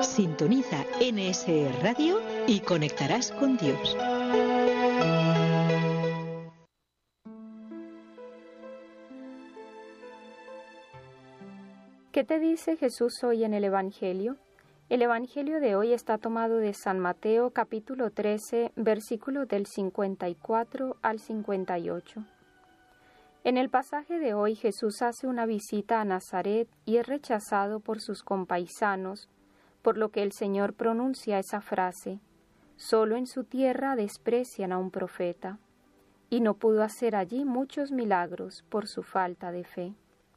Sintoniza NSE Radio y conectarás con Dios. ¿Qué te dice Jesús hoy en el Evangelio? El Evangelio de hoy está tomado de San Mateo capítulo 13, versículos del 54 al 58. En el pasaje de hoy Jesús hace una visita a Nazaret y es rechazado por sus compaisanos, por lo que el Señor pronuncia esa frase: «Solo en su tierra desprecian a un profeta», y no pudo hacer allí muchos milagros por su falta de fe.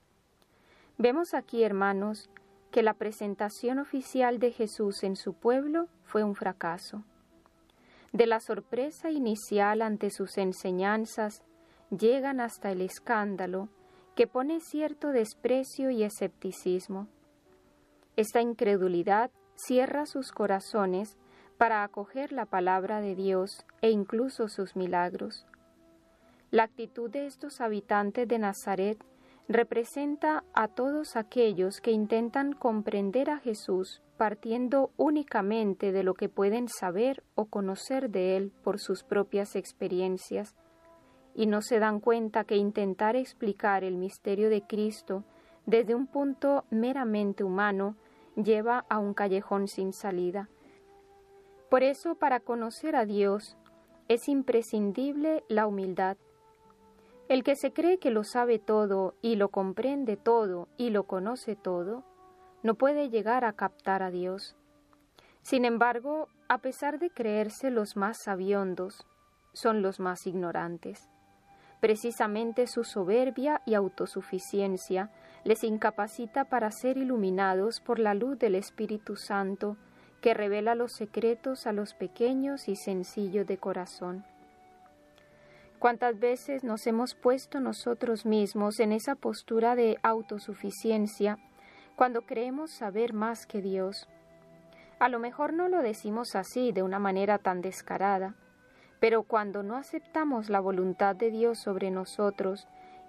Vemos aquí, hermanos, que la presentación oficial de Jesús en su pueblo fue un fracaso. De la sorpresa inicial ante sus enseñanzas, llegan hasta el escándalo que pone cierto desprecio y escepticismo. Esta incredulidad cierra sus corazones para acoger la palabra de Dios e incluso sus milagros. La actitud de estos habitantes de Nazaret representa a todos aquellos que intentan comprender a Jesús partiendo únicamente de lo que pueden saber o conocer de Él por sus propias experiencias, y no se dan cuenta que intentar explicar el misterio de Cristo desde un punto meramente humano lleva a un callejón sin salida. Por eso, para conocer a Dios, es imprescindible la humildad. El que se cree que lo sabe todo y lo comprende todo y lo conoce todo, no puede llegar a captar a Dios. Sin embargo, a pesar de creerse los más sabiondos, son los más ignorantes. Precisamente su soberbia y autosuficiencia les incapacita para ser iluminados por la luz del Espíritu Santo, que revela los secretos a los pequeños y sencillos de corazón. ¿Cuántas veces nos hemos puesto nosotros mismos en esa postura de autosuficiencia cuando creemos saber más que Dios? A lo mejor no lo decimos así de una manera tan descarada, pero cuando no aceptamos la voluntad de Dios sobre nosotros